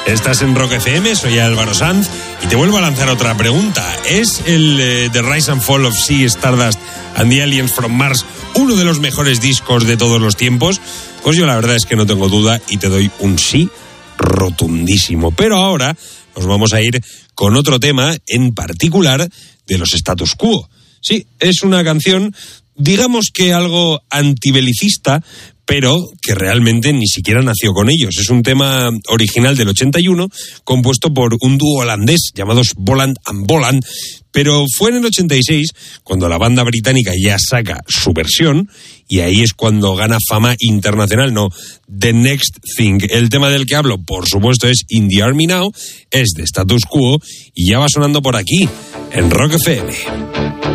Estás en Rock FM, soy Álvaro Sanz y te vuelvo a lanzar otra pregunta. ¿Es el The Rise and Fall of Ziggy Stardust and the Aliens from Mars uno de los mejores discos de todos los tiempos? Pues yo la verdad es que no tengo duda y te doy un sí rotundísimo. Pero ahora nos vamos a ir con otro tema en particular de los Status Quo. Sí, es una canción, digamos que algo antibelicista, pero que realmente ni siquiera nació con ellos. Es un tema original del 81, compuesto por un dúo holandés llamados Bolland and Bolland, pero fue en el 86 cuando la banda británica ya saca su versión, y ahí es cuando gana fama internacional, no, The Next Thing. El tema del que hablo, por supuesto, es In the Army Now, es de Status Quo, y ya va sonando por aquí, en Rock FM.